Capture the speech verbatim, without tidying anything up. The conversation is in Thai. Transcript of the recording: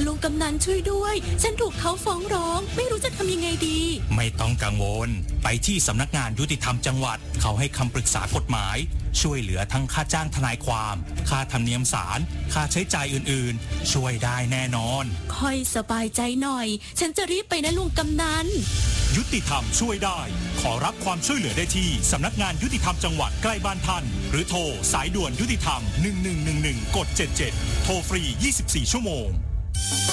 ลุงกำนันช่วยด้วยฉันถูกเขาฟ้องร้องไม่รู้จะทำยังไงดีไม่ต้องกังวลไปที่สำนักงานยุติธรรมจังหวัดเขาให้คำปรึกษากฎหมายช่วยเหลือทั้งค่าจ้างทนายความค่าธรรมเนียมศาลค่าใช้จ่ายอื่นๆช่วยได้แน่นอนค่อยสบายใจหน่อยฉันจะรีบไปนะลุงกำนันยุติธรรมช่วยได้ขอรับความช่วยเหลือได้ที่สำนักงานยุติธรรมจังหวัดใกล้บ้านท่านหรือโทรสายด่วนยุติธรรมหนึ่งหนึ่งหนึ่งหนึ่งกดเจ็ดเจ็ดโทรฟรียี่สิบสี่ชั่วโมง